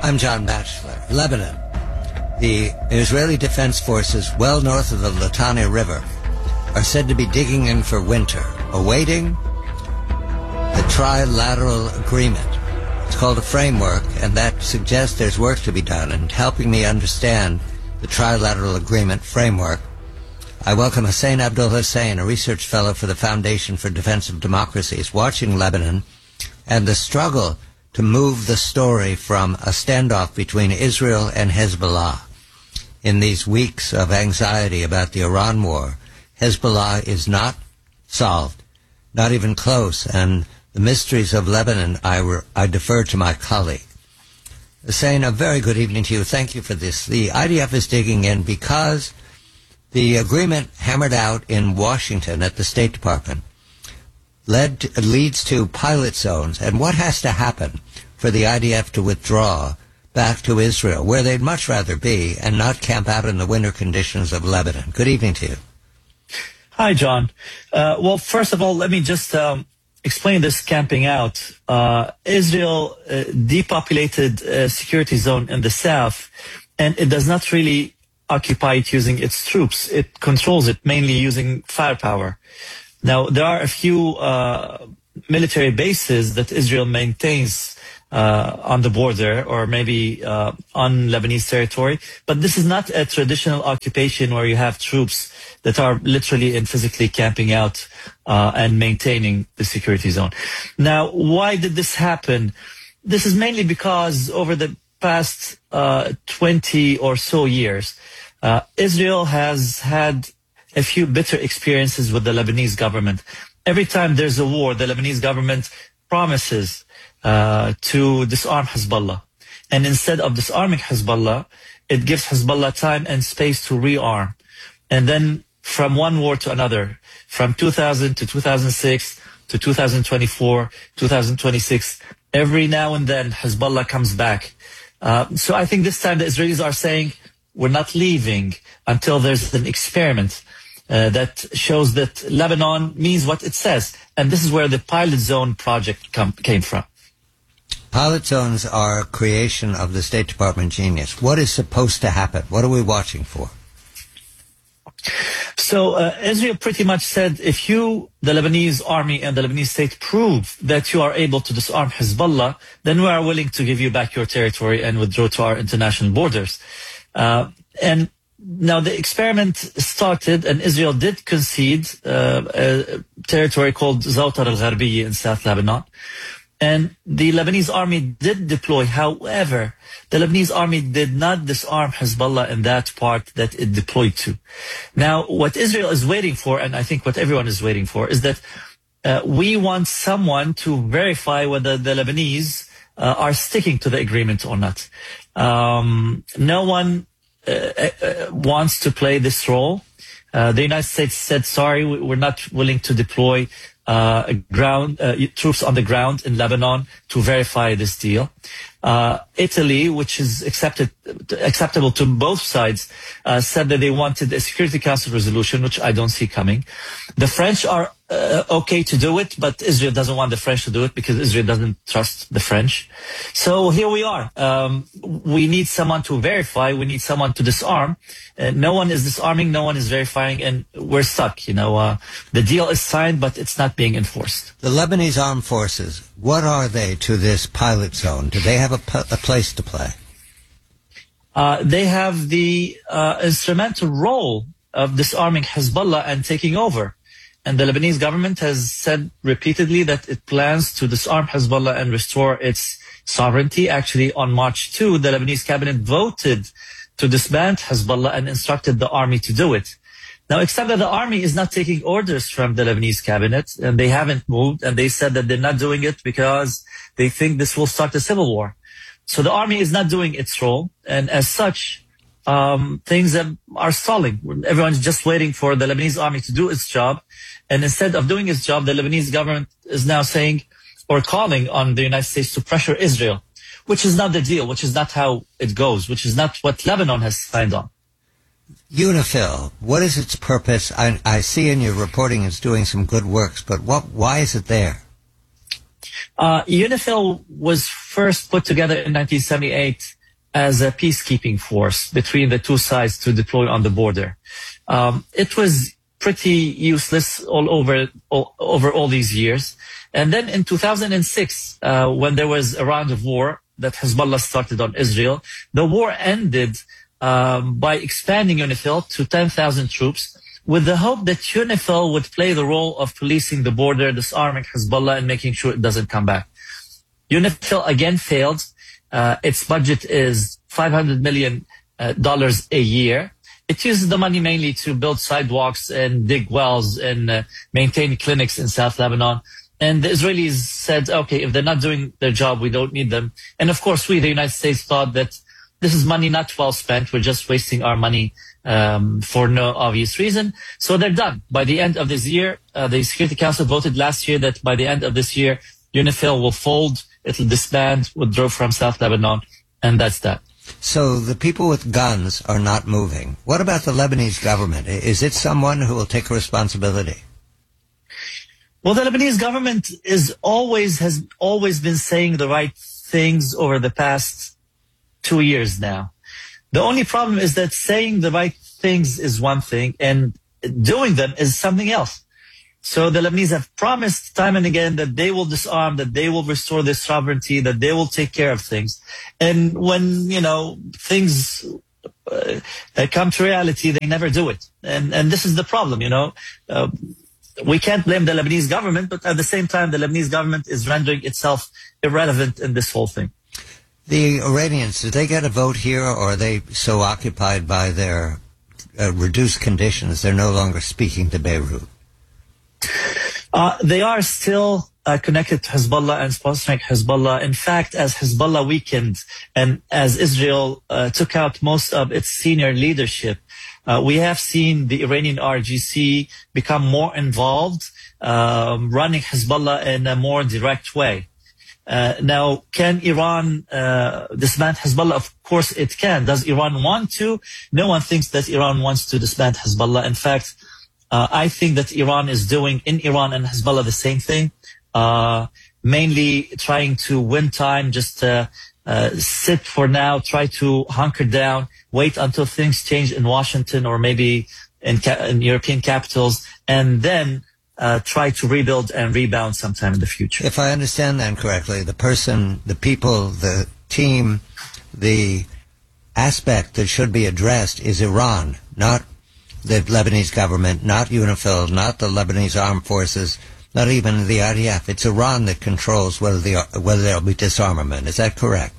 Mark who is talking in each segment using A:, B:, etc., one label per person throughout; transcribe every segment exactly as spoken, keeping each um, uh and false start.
A: I'm John Batchelor. Lebanon. The Israeli Defense Forces well north of the Litani River are said to be digging in for winter, awaiting the trilateral agreement. It's called a framework, and that suggests there's work to be done. And helping me understand the trilateral agreement framework, I welcome Hussein Abdul Hussein, a research fellow for the Foundation for Defense of Democracies, watching Lebanon and the struggle to move the story from a standoff between Israel and Hezbollah. In these weeks of anxiety about the Iran war, Hezbollah is not solved, not even close, and the mysteries of Lebanon, I, re- I defer to my colleague. Hussein, a very good evening to you. Thank you for this. The I D F is digging in because the agreement hammered out in Washington at the State Department led to, leads to pilot zones. And what has to happen for the I D F to withdraw back to Israel, where they'd much rather be, and not camp out in the winter conditions of Lebanon? Good evening to you.
B: Hi, John. Uh, well, first of all, let me just um, explain this camping out. Uh, Israel uh, depopulated a security zone in the south, and it does not really occupy it using its troops. It controls it mainly using firepower. Now, there are a few uh, military bases that Israel maintains uh, on the border or maybe uh, on Lebanese territory, but this is not a traditional occupation where you have troops that are literally and physically camping out uh, and maintaining the security zone. Now, why did this happen? This is mainly because over the past uh, twenty or so years, uh, Israel has had a few bitter experiences with the Lebanese government. Every time there's a war, the Lebanese government promises uh, to disarm Hezbollah. And instead of disarming Hezbollah, it gives Hezbollah time and space to rearm. And then from one war to another, from two thousand to two thousand six to two thousand twenty-four, two thousand twenty-six, every now and then Hezbollah comes back. Uh, so I think this time the Israelis are saying, we're not leaving until there's an experiment Uh, that shows that Lebanon means what it says. And this is where the pilot zone project come, came from.
A: Pilot zones are a creation of the State Department genius. What is supposed to happen? What are we watching for?
B: So uh, Israel pretty much said, if you, the Lebanese army and the Lebanese state, prove that you are able to disarm Hezbollah, then we are willing to give you back your territory and withdraw to our international borders. Uh, and Now, the experiment started, and Israel did concede uh, a territory called Zawtar al-Gharbiyya in South Lebanon. And the Lebanese army did deploy. However, the Lebanese army did not disarm Hezbollah in that part that it deployed to. Now, what Israel is waiting for, and I think what everyone is waiting for, is that uh, we want someone to verify whether the Lebanese uh, are sticking to the agreement or not. Um, no one Uh, uh, wants to play this role. Uh, the United States said, sorry, we're not willing to deploy uh, ground uh, troops on the ground in Lebanon to verify this deal. Uh, Italy, which is accepted, acceptable to both sides, uh, said that they wanted a Security Council resolution, which I don't see coming. The French are uh, okay to do it, but Israel doesn't want the French to do it because Israel doesn't trust the French. So here we are. Um, we need someone to verify. We need someone to disarm. Uh, no one is disarming. No one is verifying, and we're stuck. You know, uh, the deal is signed, but it's not being enforced.
A: The Lebanese armed forces, what are they to this pilot zone? Do they have a, p- a place to play?
B: Uh, they have the uh, instrumental role of disarming Hezbollah and taking over. And the Lebanese government has said repeatedly that it plans to disarm Hezbollah and restore its sovereignty. Actually, on March second, the Lebanese cabinet voted to disband Hezbollah and instructed the army to do it. Now, except that the army is not taking orders from the Lebanese cabinet, and they haven't moved, and they said that they're not doing it because they think this will start a civil war. So the army is not doing its role, and as such, um, things are stalling. Everyone's just waiting for the Lebanese army to do its job, and instead of doing its job, the Lebanese government is now saying or calling on the United States to pressure Israel, which is not the deal, which is not how it goes, which is not what Lebanon has signed on.
A: UNIFIL, what is its purpose? I, I see in your reporting it's doing some good works, but what? Why is it there?
B: Uh, UNIFIL was first put together in nineteen seventy-eight as a peacekeeping force between the two sides to deploy on the border. Um, it was pretty useless all over all, over all these years. And then in two thousand six, uh, when there was a round of war that Hezbollah started on Israel, the war ended um, by expanding UNIFIL to ten thousand troops, with the hope that UNIFIL would play the role of policing the border, disarming Hezbollah, and making sure it doesn't come back. UNIFIL again failed. Uh, its budget is five hundred million dollars uh, a year. It uses the money mainly to build sidewalks and dig wells and uh, maintain clinics in South Lebanon. And the Israelis said, okay, if they're not doing their job, we don't need them. And of course, we, the United States, thought that this is money not well spent. We're just wasting our money um, for no obvious reason. So they're done. By the end of this year, uh, the Security Council voted last year that by the end of this year, UNIFIL will fold, it'll disband, withdraw from South Lebanon, and that's that.
A: So the people with guns are not moving. What about the Lebanese government? Is it someone who will take responsibility?
B: Well, the Lebanese government is always has always been saying the right things over the past two years now. The only problem is that saying the right things is one thing and doing them is something else. So the Lebanese have promised time and again that they will disarm, that they will restore their sovereignty, that they will take care of things. And when, you know, things uh, come to reality, they never do it. And and this is the problem, you know. Uh, we can't blame the Lebanese government, but at the same time, the Lebanese government is rendering itself irrelevant in this whole thing.
A: The Iranians, did they get a vote here, or are they so occupied by their uh, reduced conditions they're no longer speaking to Beirut?
B: Uh, they are still uh, connected to Hezbollah and sponsoring Hezbollah. In fact, as Hezbollah weakened and as Israel uh, took out most of its senior leadership, uh, we have seen the Iranian R G C become more involved, um, running Hezbollah in a more direct way. Uh, now, can Iran uh, disband Hezbollah? Of course it can. Does Iran want to? No one thinks that Iran wants to disband Hezbollah. In fact, Uh, I think that Iran is doing in Iran and Hezbollah the same thing, uh, mainly trying to win time, just uh, uh, sit for now, try to hunker down, wait until things change in Washington or maybe in, ca- in European capitals, and then uh, try to rebuild and rebound sometime in the future.
A: If I understand that correctly, the person, the people, the team, the aspect that should be addressed is Iran, not the Lebanese government, not UNIFIL, not the Lebanese armed forces, not even the I D F. It's Iran that controls whether, the, whether there'll be disarmament. Is that correct?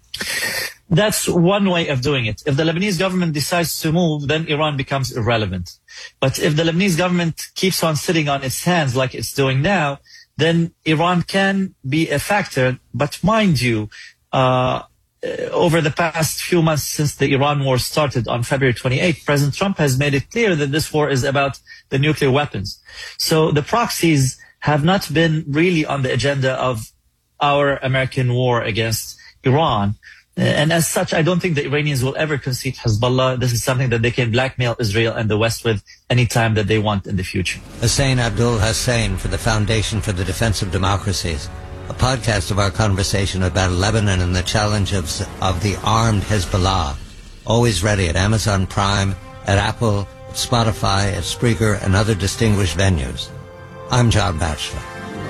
B: That's one way of doing it. If the Lebanese government decides to move, then Iran becomes irrelevant. But if the Lebanese government keeps on sitting on its hands like it's doing now, then Iran can be a factor. But mind you, uh, over the past few months since the Iran war started on February twenty-eighth, President Trump has made it clear that this war is about the nuclear weapons. So the proxies have not been really on the agenda of our American war against Iran. And as such, I don't think the Iranians will ever concede Hezbollah. This is something that they can blackmail Israel and the West with anytime that they want in the future.
A: Hussein Abdul Hussein for the Foundation for the Defense of Democracies. A podcast of our conversation about Lebanon and the challenge of, of the armed Hezbollah. Always ready at Amazon Prime, at Apple, at Spotify, at Spreaker, and other distinguished venues. I'm John Batchelor.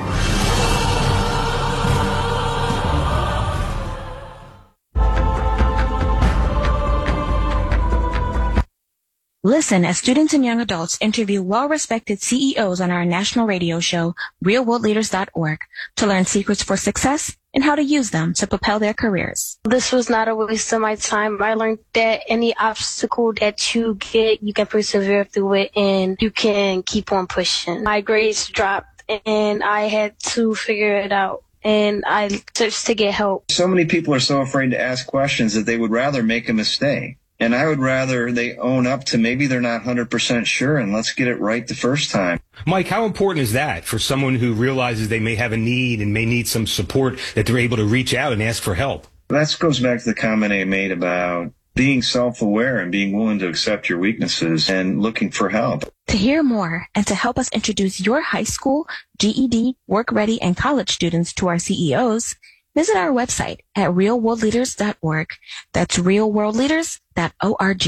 C: Listen as students and young adults interview well-respected C E Os on our national radio show, real world leaders dot org, to learn secrets for success and how to use them to propel their careers.
D: This was not a waste of my time. I learned that any obstacle that you get, you can persevere through it and you can keep on pushing. My grades dropped and I had to figure it out. And I searched to get help.
E: So many people are so afraid to ask questions that they would rather make a mistake. And I would rather they own up to maybe they're not one hundred percent sure and let's get it right the first time.
F: Mike, how important is that for someone who realizes they may have a need and may need some support that they're able to reach out and ask for help?
E: That goes back to the comment I made about being self-aware and being willing to accept your weaknesses and looking for help.
C: To hear more and to help us introduce your high school, G E D, work-ready, and college students to our C E Os, Visit our website at real world leaders dot org. That's real world leaders dot org.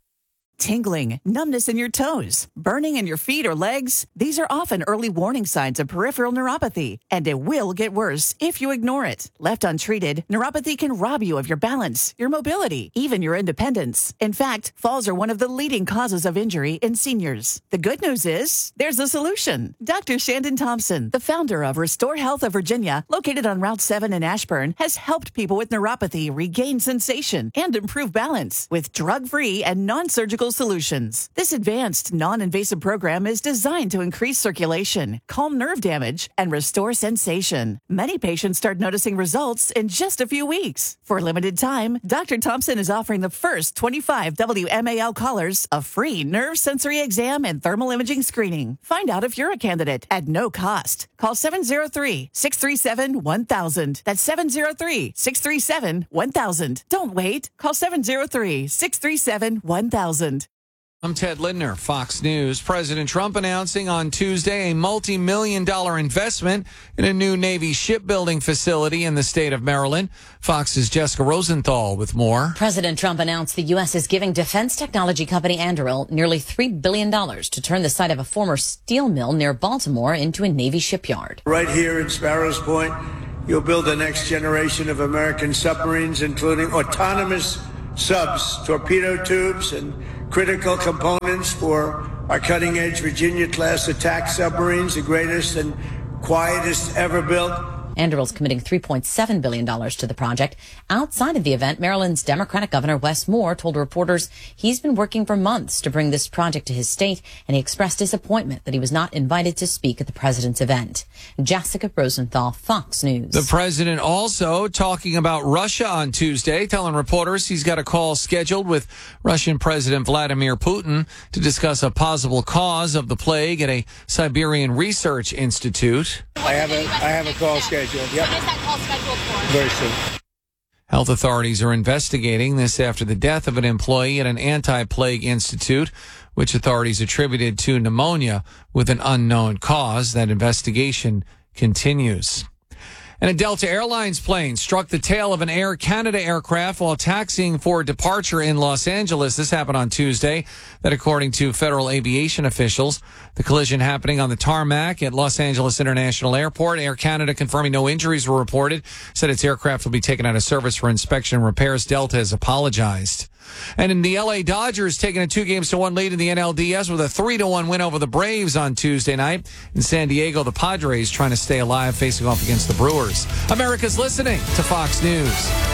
G: Tingling, numbness in your toes, burning in your feet or legs. These are often early warning signs of peripheral neuropathy, and it will get worse if you ignore it. Left untreated, neuropathy can rob you of your balance, your mobility, even your independence. In fact, falls are one of the leading causes of injury in seniors. The good news is, there's a solution. Doctor Shandon Thompson, the founder of Restore Health of Virginia, located on Route seven in Ashburn, has helped people with neuropathy regain sensation and improve balance with drug-free and non-surgical solutions. This advanced, non-invasive program is designed to increase circulation, calm nerve damage, and restore sensation. Many patients start noticing results in just a few weeks. For a limited time, Doctor Thompson is offering the first twenty-five W M A L callers a free nerve sensory exam and thermal imaging screening. Find out if you're a candidate at no cost. Call seven zero three, six three seven, one thousand. That's seven zero three, six three seven, one thousand. Don't wait. Call seven zero three, six three seven, one thousand.
H: I'm Ted Lindner, Fox News. President Trump announcing on Tuesday a multi-million dollar investment in a new Navy shipbuilding facility in the state of Maryland. Fox's Jessica Rosenthal with more.
I: President Trump announced the U S is giving defense technology company Anduril nearly three billion dollars to turn the site of a former steel mill near Baltimore into a Navy shipyard.
J: Right here in Sparrows Point, you'll build the next generation of American submarines, including autonomous subs, torpedo tubes, and critical components for our cutting-edge Virginia-class attack submarines, the greatest and quietest ever built.
I: Anduril's committing three point seven billion dollars to the project. Outside of the event, Maryland's Democratic Governor Wes Moore told reporters he's been working for months to bring this project to his state, and he expressed disappointment that he was not invited to speak at the president's event. Jessica Rosenthal, Fox News.
H: The president also talking about Russia on Tuesday, telling reporters he's got a call scheduled with Russian President Vladimir Putin to discuss a possible cause of the plague at a Siberian research institute.
J: I have a, I have a call scheduled. Yep.
K: When is that call scheduled for?
J: Very soon.
H: Health authorities are investigating this after the death of an employee at an anti-plague institute, which authorities attributed to pneumonia with an unknown cause. That investigation continues. And a Delta Airlines plane struck the tail of an Air Canada aircraft while taxiing for departure in Los Angeles. This happened on Tuesday. That, according to federal aviation officials, the collision happening on the tarmac at Los Angeles International Airport. Air Canada confirming no injuries were reported, said its aircraft will be taken out of service for inspection and repairs. Delta has apologized. And in the L A Dodgers taking a two games to one lead in the N L D S with a three to one win over the Braves on Tuesday night. In San Diego, the Padres trying to stay alive, facing off against the Brewers. America's listening to Fox News.